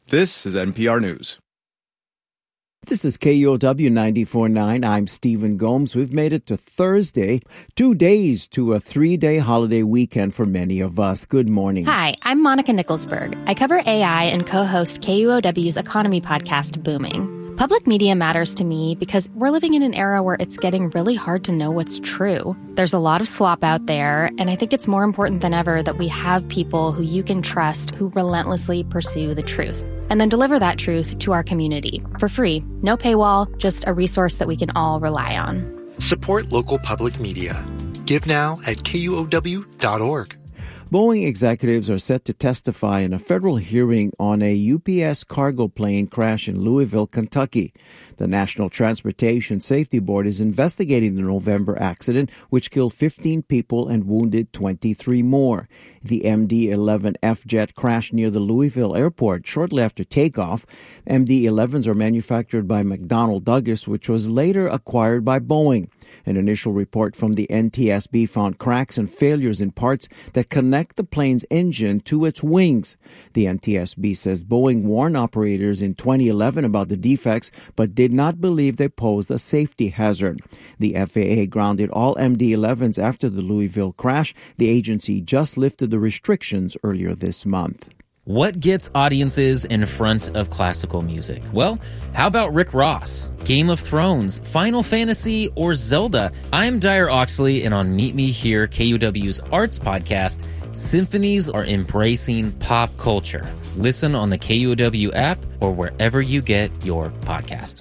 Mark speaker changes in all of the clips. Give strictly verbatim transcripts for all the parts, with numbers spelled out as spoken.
Speaker 1: This is N P R News.
Speaker 2: This is K U O W ninety-four point nine. I'm Stephen Gomes. We've made it to Thursday, two days to a three-day holiday weekend for many of us. Good morning.
Speaker 3: Hi, I'm Monica Nicholsberg. I cover A I and co-host K U O W's economy podcast, Booming. Public media matters to me because we're living in an era where it's getting really hard to know what's true. There's a lot of slop out there, and I think it's more important than ever that we have people who you can trust who relentlessly pursue the truth and then deliver that truth to our community for free. No paywall, just a resource that we can all rely on.
Speaker 4: Support local public media. Give now at K U O W dot org.
Speaker 2: Boeing executives are set to testify in a federal hearing on a U P S cargo plane crash in Louisville, Kentucky. The National Transportation Safety Board is investigating the November accident, which killed fifteen people and wounded twenty-three more. The M D eleven F jet crashed near the Louisville airport shortly after takeoff. M D elevens are manufactured by McDonnell Douglas, which was later acquired by Boeing. An initial report from the N T S B found cracks and failures in parts that connect the plane's engine to its wings. The N T S B says Boeing warned operators in twenty eleven about the defects, but did not believe they posed a safety hazard. The F A A grounded all M D elevens after the Louisville crash. The agency just lifted the restrictions earlier this month.
Speaker 5: What gets audiences in front of classical music? Well, how about Rick Ross, Game of Thrones, Final Fantasy, or Zelda? I'm Dyer Oxley, and on Meet Me Here, K U W's arts podcast, symphonies are embracing pop culture. Listen on the K U O W app or wherever you get your podcast.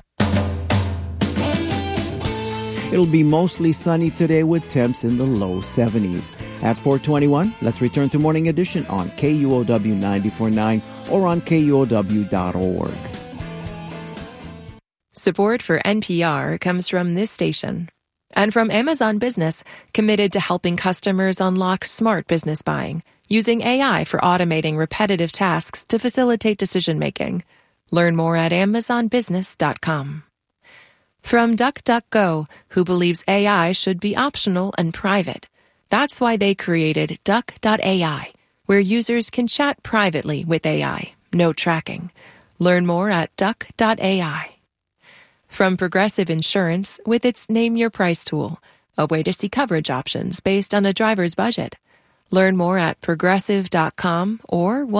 Speaker 2: It'll be mostly sunny today with temps in the low seventies. At four twenty-one, let's return to Morning Edition on K U O W ninety-four point nine or on K U O W dot org.
Speaker 6: Support for N P R comes from this station and from Amazon Business, committed to helping customers unlock smart business buying using A I for automating repetitive tasks to facilitate decision-making. Learn more at amazon business dot com. From DuckDuckGo, who believes A I should be optional and private. That's why they created Duck dot A I, where users can chat privately with A I, no tracking. Learn more at Duck dot A I. From Progressive Insurance, with its Name Your Price tool, a way to see coverage options based on a driver's budget. Learn more at progressive dot com or